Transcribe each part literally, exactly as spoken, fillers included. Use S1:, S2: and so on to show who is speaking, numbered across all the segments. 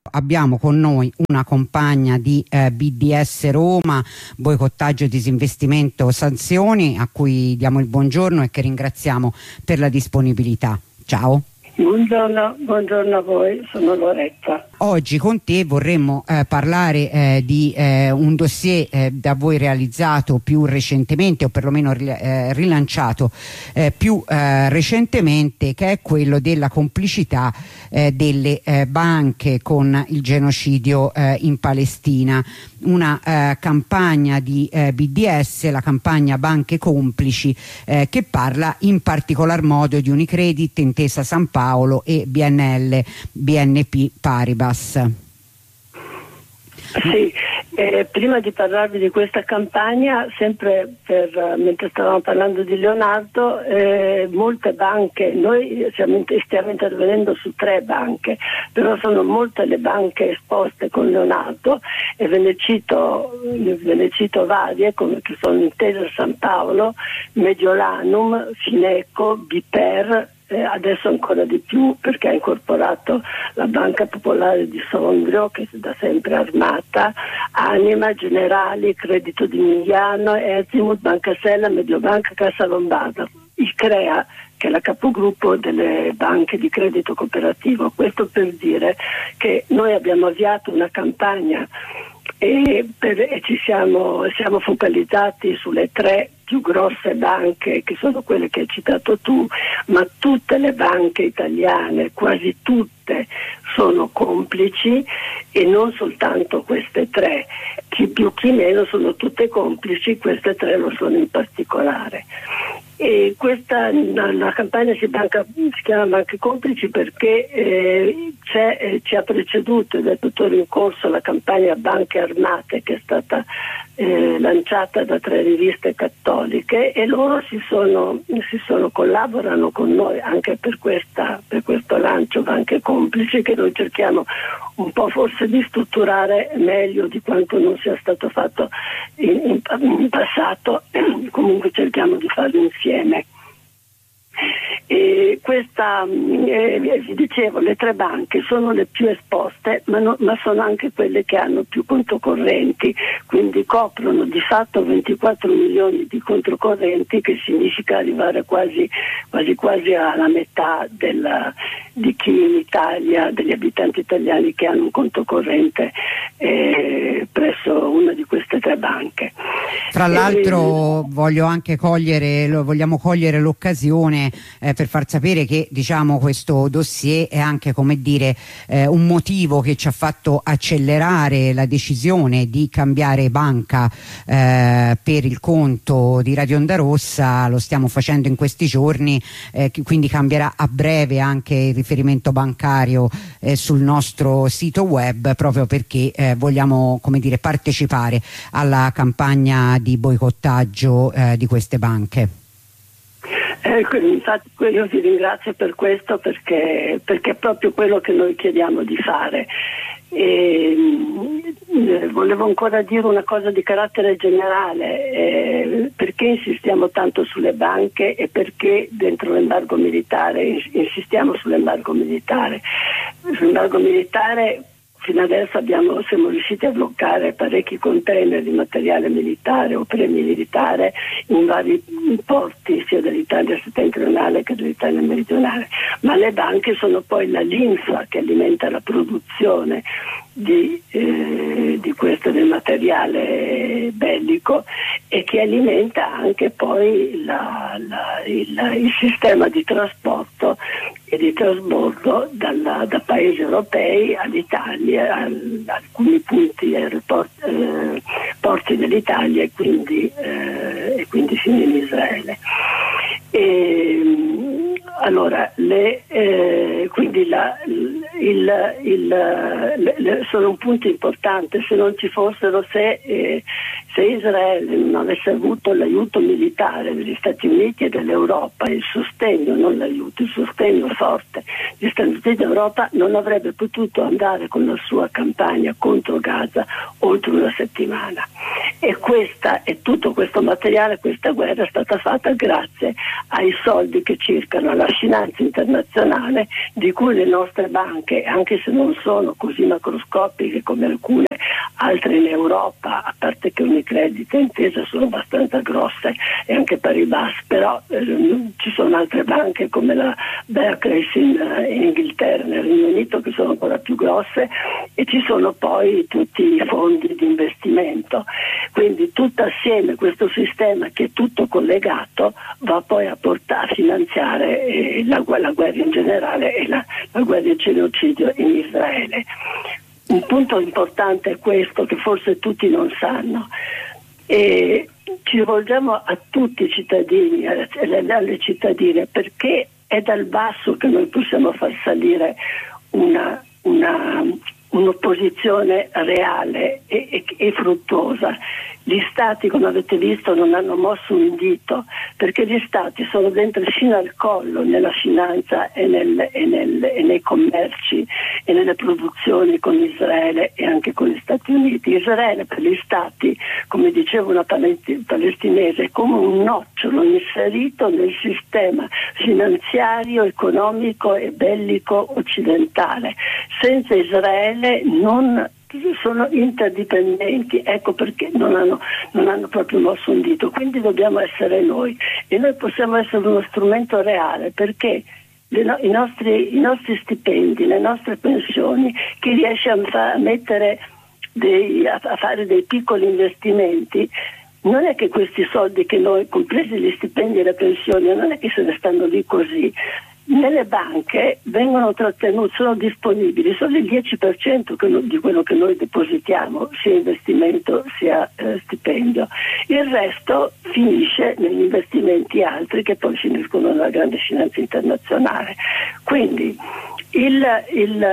S1: Abbiamo con noi una compagna di eh, B D S Roma, boicottaggio, disinvestimento, sanzioni, a cui diamo il buongiorno e che ringraziamo per la disponibilità. Ciao.
S2: Buongiorno, buongiorno a voi, sono Loretta.
S1: Oggi con te vorremmo eh, parlare eh, di eh, un dossier eh, da voi realizzato più recentemente, o perlomeno eh, rilanciato eh, più eh, recentemente, che è quello della complicità eh, delle eh, banche con il genocidio eh, in Palestina. Una eh, campagna di eh, B D S, la campagna Banche Complici, eh, che parla in particolar modo di Unicredit, Intesa San Paolo e B N L B N P Paribas.
S2: Sì, eh, prima di parlarvi di questa campagna, sempre per, mentre stavamo parlando di Leonardo, eh, molte banche, noi siamo, stiamo intervenendo su tre banche, però sono molte le banche esposte con Leonardo e ve ne cito, ve ne cito varie, come che sono Intesa San Paolo, Mediolanum, Fineco, Biper, Eh, adesso ancora di più perché ha incorporato la Banca Popolare di Sondrio, che è da sempre armata, Anima, Generali, Credito di Migliano, Ezimut, Banca Sella, Mediobanca, Cassa Lombarda, il CREA, che è la capogruppo delle banche di credito cooperativo. Questo per dire che noi abbiamo avviato una campagna e, per, e ci siamo, siamo focalizzati sulle tre più grosse banche, che sono quelle che hai citato tu, ma tutte le banche italiane, quasi tutte, sono complici, e non soltanto queste tre, chi più chi meno sono tutte complici, queste tre lo sono in particolare. E questa la, la campagna si, banca, si chiama Banche Complici perché eh, c'è, eh, ci ha preceduto ed è tuttora in corso la campagna Banche Armate, che è stata eh, lanciata da tre riviste cattoliche, e loro si sono, si sono collaborano con noi anche per, questa, per questo lancio Banche Complici, che noi cerchiamo un po' forse di strutturare meglio di quanto non sia stato fatto in, in, in passato. Comunque cerchiamo di farlo insieme. E questa, eh, vi dicevo, le tre banche sono le più esposte, ma, no, ma sono anche quelle che hanno più controcorrenti, quindi coprono di fatto ventiquattro milioni di controcorrenti, che significa arrivare quasi quasi, quasi alla metà della, di chi in Italia, degli abitanti italiani che hanno un conto corrente eh, presso una di queste tre banche.
S1: Tra l'altro voglio anche cogliere, vogliamo cogliere l'occasione eh, per far sapere che, diciamo, questo dossier è anche, come dire, eh, un motivo che ci ha fatto accelerare la decisione di cambiare banca eh, per il conto di Radio Onda Rossa. Lo stiamo facendo in questi giorni, eh, quindi cambierà a breve anche il riferimento bancario eh, sul nostro sito web, proprio perché eh, vogliamo, come dire, partecipare alla campagna di boicottaggio eh, di queste banche.
S2: Eh, infatti io vi ringrazio per questo, perché, perché è proprio quello che noi chiediamo di fare. E, eh, volevo ancora dire una cosa di carattere generale, eh, perché insistiamo tanto sulle banche e perché dentro l'embargo militare insistiamo sull'embargo militare. Sull'embargo militare fino adesso abbiamo, siamo riusciti a bloccare parecchi container di materiale militare o premilitare in vari porti, sia dell'Italia settentrionale che dell'Italia meridionale, ma le banche sono poi la linfa che alimenta la produzione di, eh, di questo del materiale bellico, e che alimenta anche poi la, la, il, il sistema di trasporto e di trasbordo dalla, da paesi europei all'Italia, a, a alcuni punti aeroport, eh, porti dell'Italia, e quindi, eh, e quindi fino in Israele. E, allora, le, eh, quindi la, il, il, le, le, sono un punto importante. Se non ci fossero, se, eh, se Israele non avesse avuto l'aiuto militare degli Stati Uniti e dell'Europa, il sostegno, non l'aiuto, il sostegno forte degli Stati Uniti d'Europa, non avrebbe potuto andare con la sua campagna contro Gaza oltre una settimana. E questa e tutto questo materiale, questa guerra è stata fatta grazie ai soldi che circolano, alla finanza internazionale, di cui le nostre banche, anche se non sono così macroscopiche come alcune altre in Europa, a parte che Unicredit e Intesa sono abbastanza grosse e anche Paribas, però eh, ci sono altre banche come la Barclays in, in Inghilterra, nel Regno Unito, che sono ancora più grosse, e ci sono poi tutti i fondi di investimento. Quindi tutto assieme questo sistema, che è tutto collegato, va poi a portare a finanziare eh, la, la guerra in generale e la, la guerra di genocidio in Israele. Un punto importante è questo, che forse tutti non sanno. E ci rivolgiamo a tutti i cittadini, alle, alle cittadine, perché è dal basso che noi possiamo far salire una, una, un'opposizione reale e, e, e fruttuosa. Gli stati, come avete visto, non hanno mosso un dito, perché gli stati sono dentro fino al collo nella finanza e, nel, e, nel, e nei commerci e nelle produzioni con Israele e anche con gli Stati Uniti. Israele per gli stati, come diceva una palestinese, è come un nocciolo inserito nel sistema finanziario, economico e bellico occidentale. Senza Israele non sono interdipendenti, ecco perché non hanno, non hanno proprio mosso un dito. Quindi dobbiamo essere noi, e noi possiamo essere uno strumento reale, perché le no, i, nostri, i nostri stipendi, le nostre pensioni, chi riesce a, fa, a mettere dei, a, a fare dei piccoli investimenti, non è che questi soldi che noi, compresi gli stipendi e le pensioni, non è che se ne stanno lì così. Nelle banche vengono trattenuti, sono disponibili solo il dieci per cento di quello che noi depositiamo, sia investimento sia eh, stipendio. Il resto finisce negli investimenti altri, che poi finiscono nella grande finanza internazionale. Quindi il, il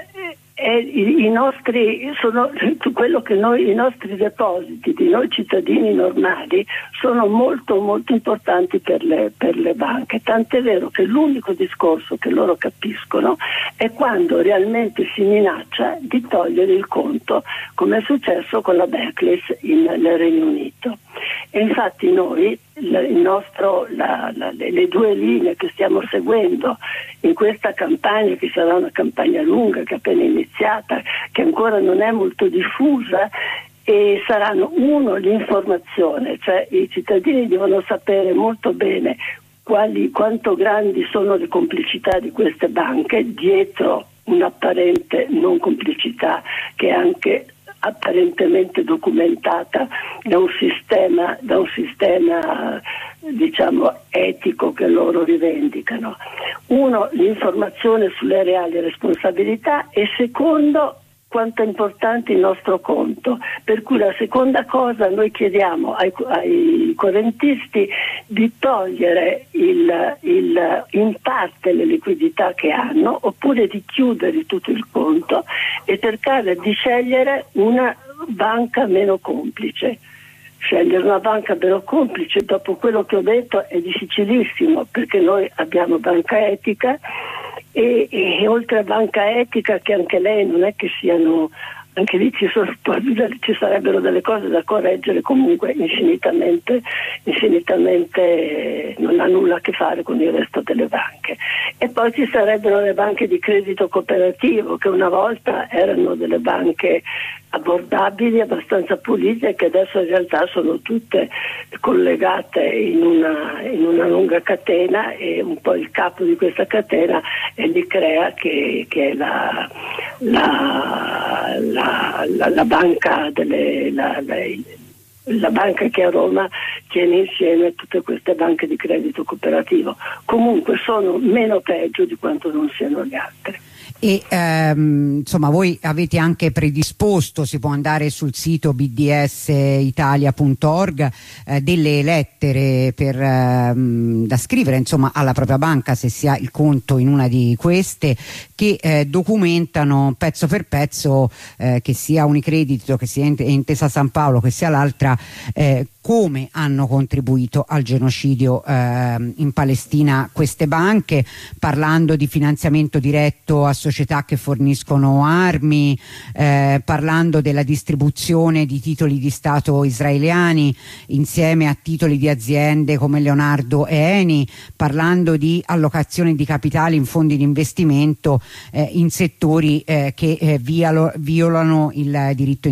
S2: E i, i nostri sono quello che noi, i nostri depositi di noi cittadini normali sono molto molto importanti per le, per le banche, tant'è vero che l'unico discorso che loro capiscono è quando realmente si minaccia di togliere il conto, come è successo con la Barclays in, nel Regno Unito. E infatti noi il nostro, la, la, le due linee che stiamo seguendo in questa campagna, che sarà una campagna lunga, che è appena iniziata, che ancora non è molto diffusa, e saranno: uno, l'informazione, cioè i cittadini devono sapere molto bene quali, quanto grandi sono le complicità di queste banche dietro un'apparente non complicità che è anche apparentemente documentata da un sistema, da un sistema diciamo etico che loro rivendicano. Uno, l'informazione sulle reali responsabilità, e secondo, quanto è importante il nostro conto. Per cui la seconda cosa, noi chiediamo ai, ai correntisti di togliere il, il, in parte le liquidità che hanno, oppure di chiudere tutto il conto e cercare di scegliere una banca meno complice. Scegliere una banca meno complice, dopo quello che ho detto, è difficilissimo, perché noi abbiamo banca etica e, e oltre a banca etica, che anche lei non è che siano, anche lì ci, sono, ci sarebbero delle cose da correggere, comunque infinitamente, infinitamente non ha nulla a che fare con il resto delle banche. E poi ci sarebbero le banche di credito cooperativo, che una volta erano delle banche abbordabili, abbastanza pulite, che adesso in realtà sono tutte collegate in una, in una lunga catena, e un po' il capo di questa catena è l'Icrea, che, che è la, la, la, la, la banca delle la, la, la banca che a Roma tiene insieme tutte queste banche di credito cooperativo. Comunque sono meno peggio di quanto non siano le altre.
S1: E ehm, insomma, voi avete anche predisposto, si può andare sul sito b d s italia punto org, eh, delle lettere per, ehm, da scrivere insomma alla propria banca, se si ha il conto in una di queste, che che eh, documentano pezzo per pezzo, eh, che sia Unicredit, che sia Intesa San Paolo, che sia l'altra, eh, come hanno contribuito al genocidio eh, in Palestina queste banche, parlando di finanziamento diretto a società che forniscono armi, eh, parlando della distribuzione di titoli di Stato israeliani insieme a titoli di aziende come Leonardo e Eni, parlando di allocazione di capitali in fondi di investimento eh, in settori eh, che eh, violano il diritto